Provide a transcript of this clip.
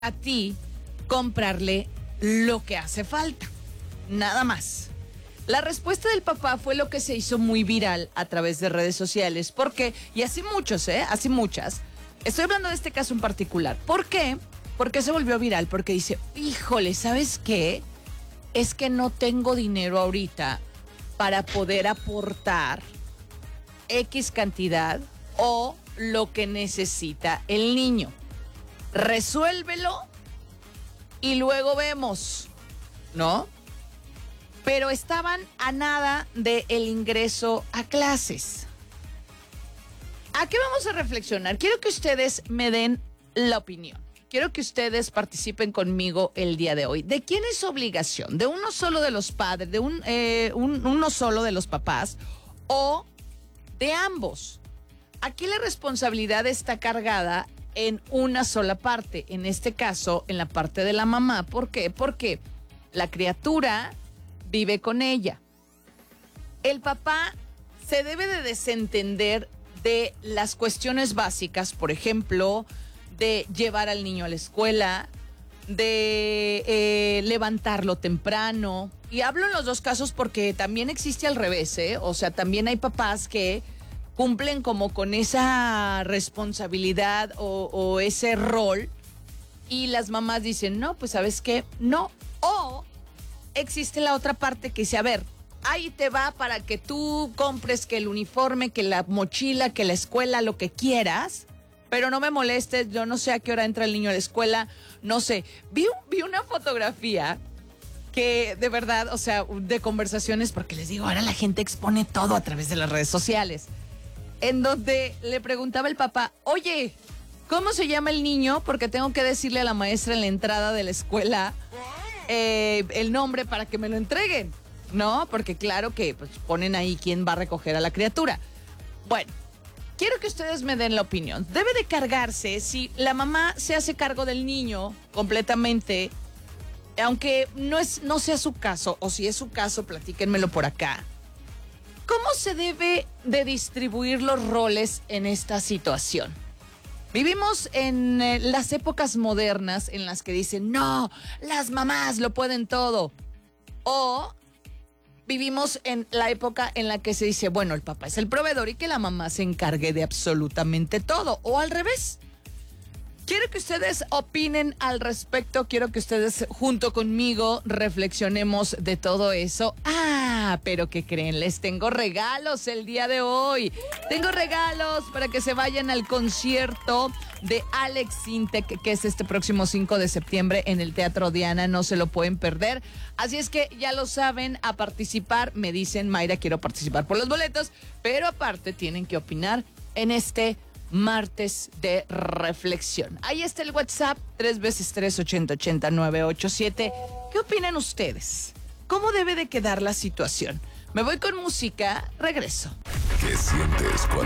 a ti comprarle lo que hace falta. Nada más. La respuesta del papá fue lo que se hizo muy viral a través de redes sociales. ¿Por qué? Y así muchos, así muchas. Estoy hablando de este caso en particular. ¿Por qué? Porque se volvió viral. Porque dice, híjole, ¿sabes qué? Es que no tengo dinero ahorita para poder aportar X cantidad o lo que necesita el niño. Resuélvelo y luego vemos, ¿no? Pero estaban a nada del ingreso a clases. ¿A qué vamos a reflexionar? Quiero que ustedes me den la opinión. Quiero que ustedes participen conmigo el día de hoy. ¿De quién es obligación? ¿De uno solo de los padres? ¿De uno solo de los papás? ¿O de ambos? Aquí la responsabilidad está cargada en una sola parte. En este caso, en la parte de la mamá. ¿Por qué? Porque la criatura vive con ella. El papá se debe de desentender de las cuestiones básicas, por ejemplo, de llevar al niño a la escuela, de levantarlo temprano. Y hablo en los dos casos porque también existe al revés, O sea, también hay papás que cumplen como con esa responsabilidad o ese rol y las mamás dicen, no, pues ¿sabes qué? No. O existe la otra parte que dice, a ver, ahí te va para que tú compres que el uniforme, que la mochila, que la escuela, lo que quieras, pero no me molestes, yo no sé a qué hora entra el niño a la escuela, no sé. Vi una fotografía que de verdad, o sea, de conversaciones, porque les digo, ahora la gente expone todo a través de las redes sociales, en donde le preguntaba el papá, oye, ¿cómo se llama el niño? Porque tengo que decirle a la maestra en la entrada de la escuela el nombre para que me lo entreguen, ¿no? Porque claro que pues, ponen ahí quién va a recoger a la criatura. Bueno, quiero que ustedes me den la opinión. Debe de cargarse si la mamá se hace cargo del niño completamente, aunque no sea su caso, o si es su caso, platíquenmelo por acá. ¿Cómo se debe de distribuir los roles en esta situación? Vivimos en las épocas modernas en las que dicen, no, las mamás lo pueden todo. O vivimos en la época en la que se dice, bueno, el papá es el proveedor y que la mamá se encargue de absolutamente todo. O al revés. Quiero que ustedes opinen al respecto, quiero que ustedes junto conmigo reflexionemos de todo eso. Pero ¿qué creen? Les tengo regalos el día de hoy. Tengo regalos para que se vayan al concierto de Alex Sintek, que es este próximo 5 de septiembre en el Teatro Diana. No se lo pueden perder. Así es que ya lo saben, a participar. Me dicen, Mayra, quiero participar por los boletos, pero aparte tienen que opinar en este martes de reflexión. Ahí está el WhatsApp, 3x3 8080 987. ¿Qué opinan ustedes? ¿Cómo debe de quedar la situación? Me voy con música, regreso. ¿Qué sientes cuando